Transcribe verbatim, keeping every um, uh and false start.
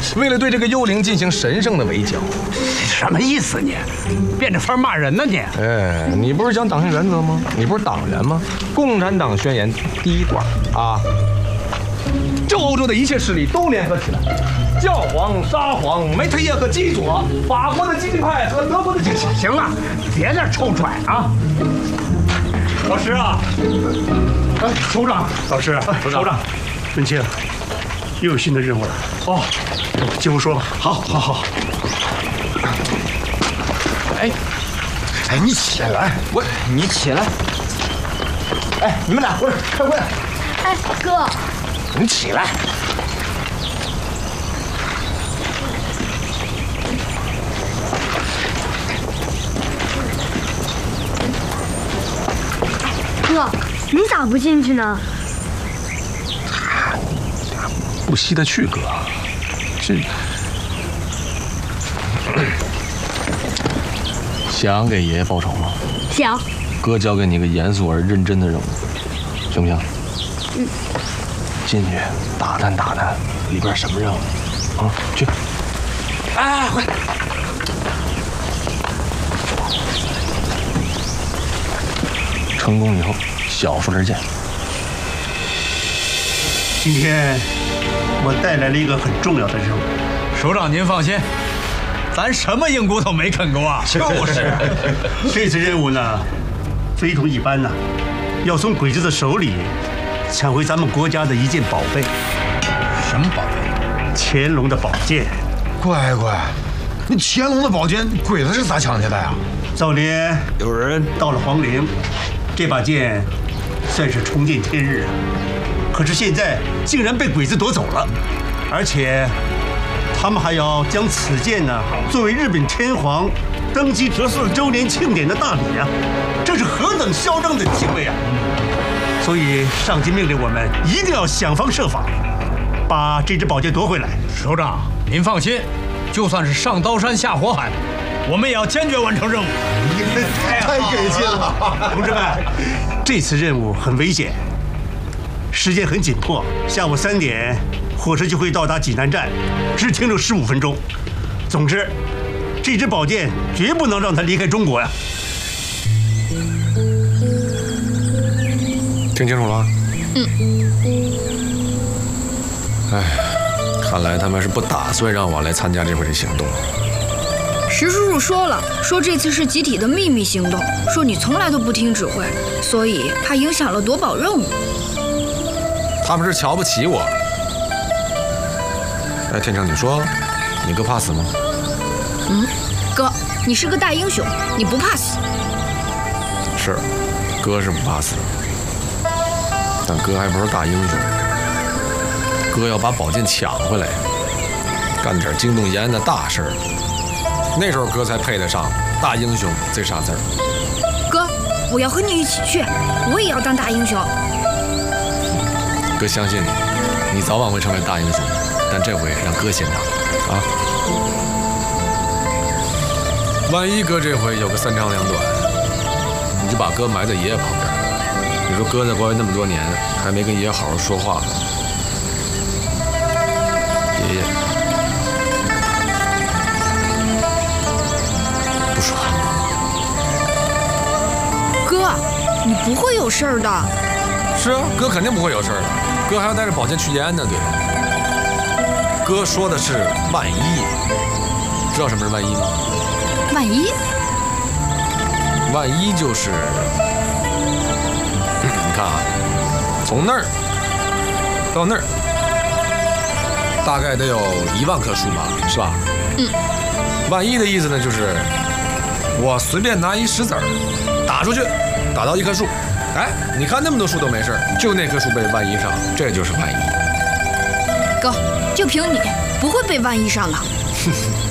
为了对这个幽灵进行神圣的围剿。 什么意思你？变着法骂人呢你？ 哎，你不是讲党性原则吗？你不是党员吗？共产党宣言第一段啊，就欧洲的一切势力都联合起来，教皇、沙皇、梅特叶和基佐，法国的激进派和德国的激进。 行了，别那臭拽啊！老师啊，哎，首长，老师，首长，文清，又有新的任务了。哦，进屋说吧。好，好，好。 哎，哎，你起来！我，你起来！哎，你们俩回来开会。 哎，哥， 你起来！ 哥，你咋不进去呢？ 不稀得去，哥。这想给爷爷报仇吗？ 想。 哥交给你个严肃而认真的任务，行不行？ 嗯。 进去打探打探里边什么任务啊？去。哎，快！成功以后，小数点见。 今天我带来了一个很重要的任务， 首长您放心，咱什么硬骨头没啃过啊？ 就是，这次任务呢，非同一般呐，要从鬼子的手里抢回咱们国家的一件宝贝。 什么宝贝？ 乾隆的宝剑。 乖乖，那乾隆的宝剑，鬼子是咋抢去的呀？ 早年有人到了皇陵，这把剑算是重见天日啊。可是现在竟然被鬼子夺走了，而且他们还要将此剑呢作为日本天皇登基十四周年庆典的大礼啊！这是何等嚣张的行为啊！所以上级命令我们一定要想方设法把这支宝剑夺回来。 首长，您放心，就算是上刀山下火海，我们也要坚决完成任务。 太给劲了， 同志们，这次任务很危险。时间很紧迫，下午三点火车就会到达济南站，只停留十五分钟。总之，这支宝剑绝不能让它离开中国呀！ 听清楚了？ 嗯。 哎，看来他们是不打算让我来参加这回的行动。 石叔叔说了，说这次是集体的秘密行动，说你从来都不听指挥，所以怕影响了夺宝任务。 他们是瞧不起我。哎，天成，你说你哥怕死吗？ 嗯，哥，你是个大英雄，你不怕死。 是，哥是不怕死，但哥还不是大英雄。哥要把宝剑抢回来，干点惊动延安的大事儿，那时候哥才配得上大英雄这仨字儿。 哥，我要和你一起去，我也要当大英雄。 哥相信你，你早晚会成为大英雄，但这回让哥先当啊！万一哥这回有个三长两短，你就把哥埋在爷爷旁边。你说哥在国外那么多年，还没跟爷爷好好说话，爷爷不说。 哥，你不会有事儿的。 是啊，哥肯定不会有事儿的。哥还要带着宝剑去延安呢，对。哥说的是万一，知道什么是万一吗？ 万一？ 万一就是，你看啊，从那儿到那儿，大概得有一万棵树吧，是吧？ 嗯。 万一的意思呢，就是我随便拿一石子儿打出去，打到一棵树。哎，你看那么多树都没事，就那棵树被万一上，这就是万一。 哥，就凭你不会被万一上的。